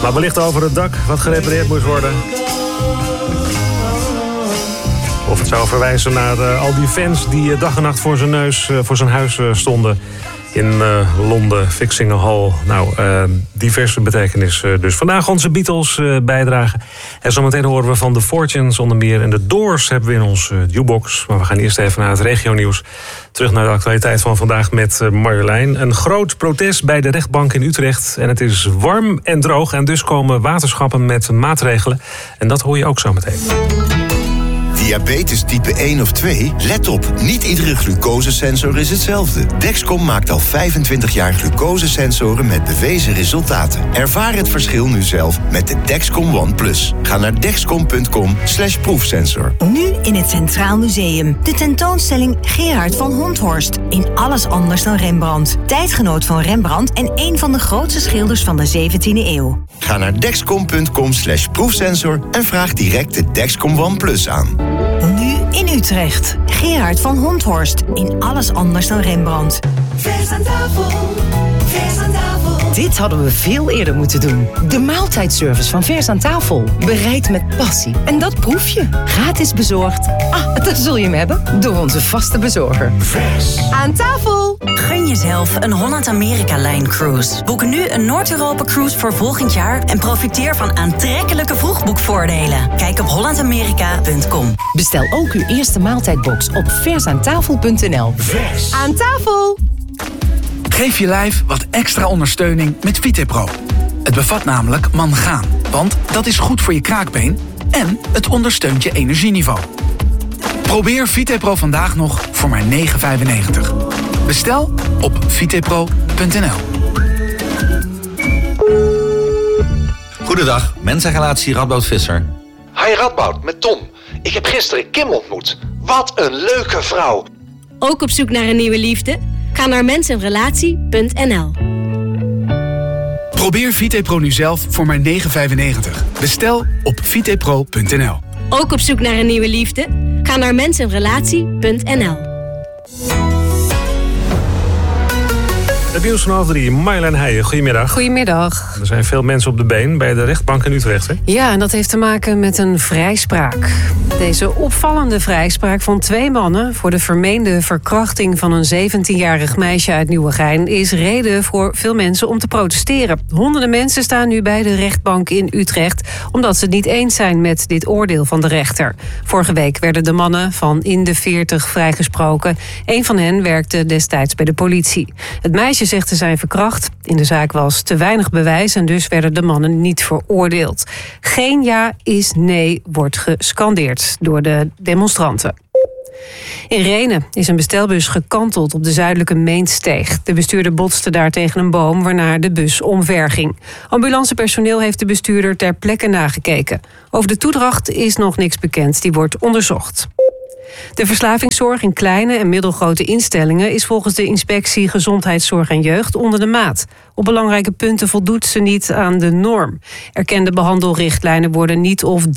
Maar wellicht over het dak wat gerepareerd moest worden. Of het zou verwijzen naar al die fans die dag en nacht voor zijn neus, voor zijn huis stonden in Londen, Fixing Hall. Nou, diverse betekenis. Dus vandaag onze Beatles bijdragen. En zometeen horen we van The Fortunes onder meer. En de Doors hebben we in ons Jukebox. Maar we gaan eerst even naar het regionieuws. Terug naar de actualiteit van vandaag met Marjolein. Een groot protest bij de rechtbank in Utrecht. En het is warm en droog. En dus komen waterschappen met maatregelen. En dat hoor je ook zometeen. Diabetes type 1 of 2? Let op, niet iedere glucosesensor is hetzelfde. Dexcom maakt al 25 jaar glucosesensoren met bewezen resultaten. Ervaar het verschil nu zelf met de Dexcom One Plus. Ga naar dexcom.com/proefsensor. Nu in het Centraal Museum. De tentoonstelling Gerard van Honthorst. In alles anders dan Rembrandt. Tijdgenoot van Rembrandt en een van de grootste schilders van de 17e eeuw. Ga naar dexcom.com/proefsensor en vraag direct de Dexcom One Plus aan. Nu in Utrecht. Gerard van Honthorst. In alles anders dan Rembrandt. Vers aan tafel. Vers aan tafel. Dit hadden we veel eerder moeten doen. De maaltijdservice van Vers aan tafel. Bereid met passie. En dat proef je. Gratis bezorgd. Daar zul je hem hebben. Door onze vaste bezorger. Vers aan tafel. Gun jezelf een Holland-Amerika-lijn cruise. Boek nu een Noord-Europa-cruise voor volgend jaar en profiteer van aantrekkelijke vroegboekvoordelen. Kijk op hollandamerika.com. Bestel ook uw eerste maaltijdbox op versaantafel.nl. Vers aan tafel. Geef je lijf wat extra ondersteuning met VitePro. Het bevat namelijk mangaan, want dat is goed voor je kraakbeen en het ondersteunt je energieniveau. Probeer VitePro vandaag nog voor maar €9,95. Bestel op vitepro.nl. Goedendag, mens en relatie Radboud Visser. Hi Radboud, met Tom. Ik heb gisteren Kim ontmoet. Wat een leuke vrouw. Ook op zoek naar een nieuwe liefde? Ga naar mensenrelatie.nl. Probeer VitePro nu zelf voor maar €9,95. Bestel op vitepro.nl. Ook op zoek naar een nieuwe liefde? Ga naar mensenrelatie.nl. Het nieuws van half 3. Marjolein Heijen, goedemiddag. Goedemiddag. Er zijn veel mensen op de been bij de rechtbank in Utrecht, hè? Ja, en dat heeft te maken met een vrijspraak. Deze opvallende vrijspraak van 2 mannen voor de vermeende verkrachting van een 17-jarig meisje uit Nieuwegein is reden voor veel mensen om te protesteren. Honderden mensen staan nu bij de rechtbank in Utrecht omdat ze het niet eens zijn met dit oordeel van de rechter. Vorige week werden de mannen van in de 40 vrijgesproken. Een van hen werkte destijds bij de politie. Het meisje zegt te zijn verkracht. In de zaak was te weinig bewijs en dus werden de mannen niet veroordeeld. Geen ja is nee wordt gescandeerd door de demonstranten. In Rhenen is een bestelbus gekanteld op de zuidelijke Meensteeg. De bestuurder botste daar tegen een boom, waarna de bus omverging. Ambulancepersoneel heeft de bestuurder ter plekke nagekeken. Over de toedracht is nog niks bekend, die wordt onderzocht. De verslavingszorg in kleine en middelgrote instellingen is volgens de inspectie Gezondheidszorg en Jeugd onder de maat. Op belangrijke punten voldoet ze niet aan de norm. Erkende behandelrichtlijnen worden niet of